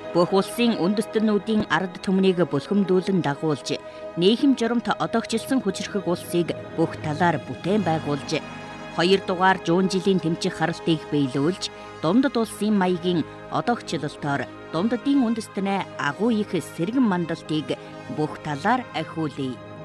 Бүх улсын үндэстнүүдийн ард түмнийг бүлхэмдүүлэн дагуулж, нийгэм журамт одоогчилсан хүчирхэг улсыг бүх талаар бүтээн байгуулж, 2 дугаар 100 жилийн тэмцэх харалтыг биелүүлж, Дундад улсын маягийн одоогчлолтоор Дундадын үндэстнээ агуу их сэргэн мандалтыг бүх талаар ахиулъя.